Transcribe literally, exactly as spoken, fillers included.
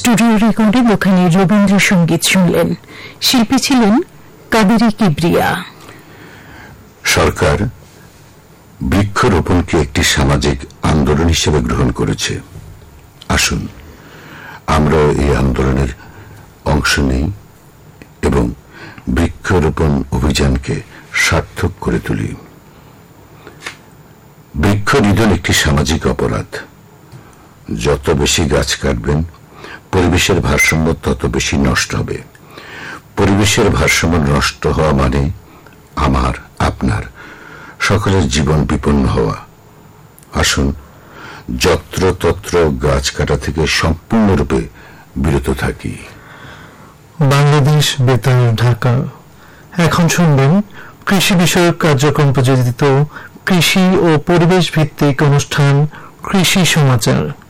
Studio recording ওখানে রবীন্দ্রসঙ্গীত শুনলেন। শিল্পী ছিলেন কাদেরি কিবরিয়া। সরকার বৃক্ষরোপণকে একটি সামাজিক আন্দোলন হিসেবে গ্রহণ করেছে। আসুন আমরা এই আন্দোলনের অংশ নেই এবং বৃক্ষরোপণ অভিযানকে সার্থক করে তুলি। বৃক্ষনিধন একটি সামাজিক অপরাধ। যত বেশি গাছ কাটবেন, পরিবেশের ভারসাম্য তত বেশি নষ্ট হবে। পরিবেশের ভারসাম্য নষ্ট হওয়া মানে আমার, আপনার, সকলের জীবন বিপন্ন হওয়া। আসুন যত্রতত্র গাছ কাটা থেকে সম্পূর্ণরূপে বিরত থাকি। বাংলাদেশ বেতার, ঢাকা। এখন শুনবেন কৃষি বিষয়ক কার্যক্রম প্রযোজিত কৃষি ও পরিবেশ ভিত্তিক অনুষ্ঠান কৃষি সমাচার।